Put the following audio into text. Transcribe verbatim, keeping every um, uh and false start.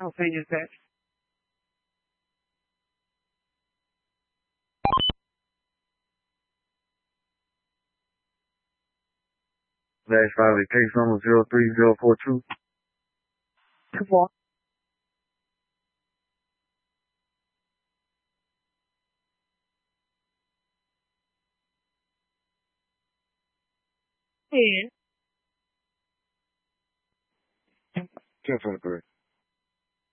How thing is that? Dash five, case number zero three zero four two. Come on. Yeah. ten twenty-three.